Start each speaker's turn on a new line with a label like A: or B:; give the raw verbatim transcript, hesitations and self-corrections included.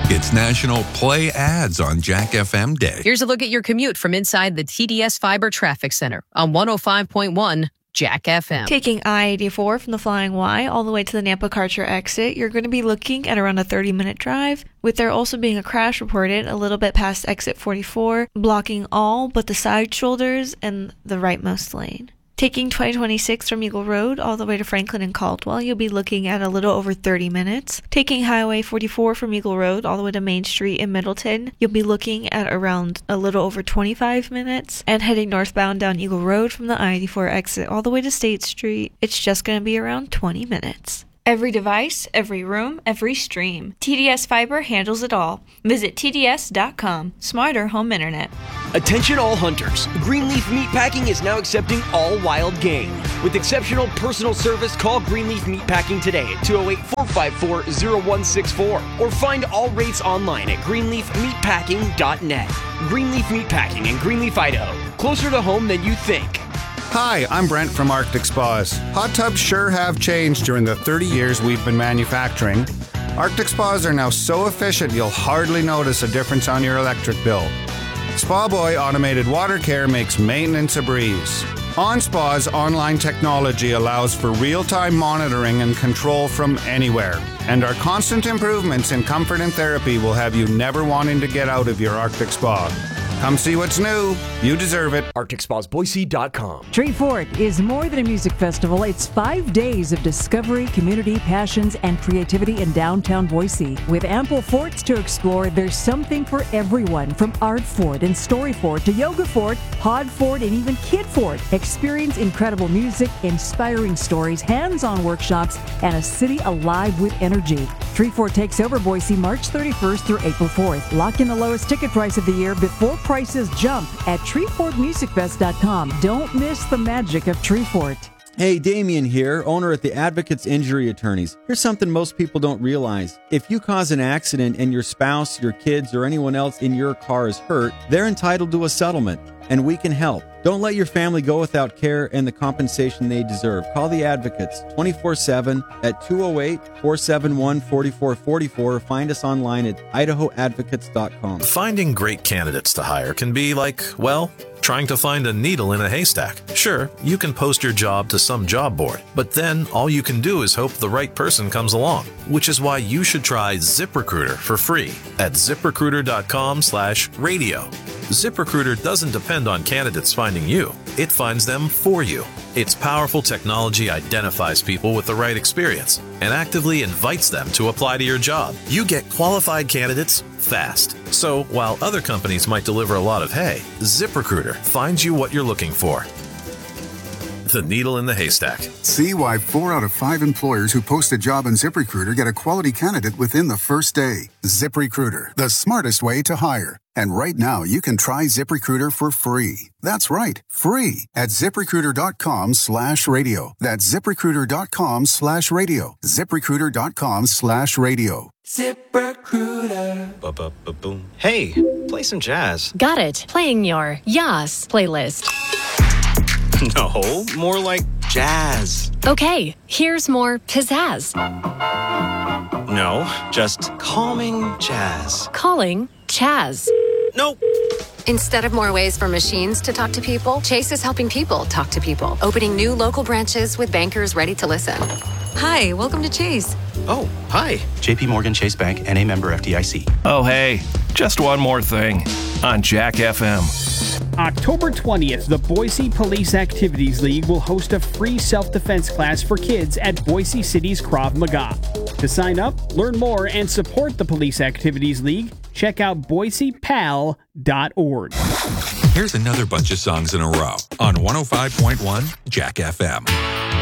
A: It's National Play Ads on Jack F M Day.
B: Here's a look at your commute from inside the T D S Fiber Traffic Center on one oh five point one Jack F M.
C: Taking I eighty-four from the Flying Y all the way to the Nampa-Karcher exit, you're going to be looking at around a thirty-minute drive, with there also being a crash reported a little bit past exit forty-four, blocking all but the side shoulders and the rightmost lane. Taking twenty twenty-six from Eagle Road all the way to Franklin and Caldwell, you'll be looking at a little over thirty minutes. Taking Highway forty-four from Eagle Road all the way to Main Street in Middleton, you'll be looking at around a little over twenty-five minutes. And heading northbound down Eagle Road from the I eighty-four exit all the way to State Street, it's just going to be around twenty minutes. Every device, every room, every stream. T D S Fiber handles it all. Visit T D S dot com. Smarter home internet.
D: Attention all hunters. Greenleaf Meatpacking is now accepting all wild game. With exceptional personal service, call Greenleaf Meatpacking today at two oh eight, four five four, oh one six four or find all rates online at greenleaf meatpacking dot net. Greenleaf Meatpacking in Greenleaf, Idaho. Closer to home than you think.
E: Hi, I'm Brent from Arctic Spas. Hot tubs sure have changed during the thirty years we've been manufacturing. Arctic Spas are now so efficient you'll hardly notice a difference on your electric bill. Spa Boy Automated Water Care makes maintenance a breeze. OnSpa's online technology allows for real-time monitoring and control from anywhere. And our constant improvements in comfort and therapy will have you never wanting to get out of your Arctic Spa. Come see what's new. You deserve it.
D: Arctic Spas Boise dot com.
F: Treefort is more than a music festival. It's five days of discovery, community, passions, and creativity in downtown Boise. With ample forts to explore, there's something for everyone, from art fort and story fort to yoga fort, pod fort, and even kid fort. Experience incredible music, inspiring stories, hands-on workshops, and a city alive with energy. Treefort takes over Boise March thirty-first through April fourth. Lock in the lowest ticket price of the year before prices jump at treefort music fest dot com. Don't miss the magic of Treefort.
G: Hey, Damien here, owner at the Advocates Injury Attorneys. Here's something most people don't realize. If you cause an accident and your spouse, your kids, or anyone else in your car is hurt, they're entitled to a settlement, and we can help. Don't let your family go without care and the compensation they deserve. Call the Advocates twenty-four seven at two oh eight, four seven one, four four four four or find us online at idaho advocates dot com.
H: Finding great candidates to hire can be like, well, trying to find a needle in a haystack. Sure, you can post your job to some job board, but then all you can do is hope the right person comes along, which is why you should try ZipRecruiter for free at ziprecruiter dot com slash radio. ZipRecruiter doesn't depend on candidates finding you. It finds them for you. Its powerful technology identifies people with the right experience and actively invites them to apply to your job. You get qualified candidates fast. So while other companies might deliver a lot of hay, ZipRecruiter finds you what you're looking for. The needle in the haystack.
I: See why four out of five employers who post a job on ZipRecruiter get a quality candidate within the first day. ZipRecruiter, the smartest way to hire. And right now, you can try ZipRecruiter for free. That's right, free at ziprecruiter dot com slash radio. That's ziprecruiter dot com slash radio. ziprecruiter dot com slash radio.
J: ZipRecruiter. Ba-ba-ba-boom. Hey, play some jazz.
K: Got it. Playing your Yas playlist.
J: No, more like jazz.
K: Okay, here's more pizzazz.
J: No, just calming jazz.
K: Calling Chaz.
J: Nope.
L: Instead of more ways for machines to talk to people, Chase is helping people talk to people, opening new local branches with bankers ready to listen. Hi, welcome to Chase.
J: Oh, hi.
M: J P Morgan Chase Bank, N A member F D I C.
N: Oh, hey, just one more thing on Jack F M.
O: October twentieth, the Boise Police Activities League will host a free self-defense class for kids at Boise City's Krav Maga. To sign up, learn more, and support the Police Activities League, check out boise pal dot org.
A: Here's another bunch of songs in a row on one oh five point one Jack F M.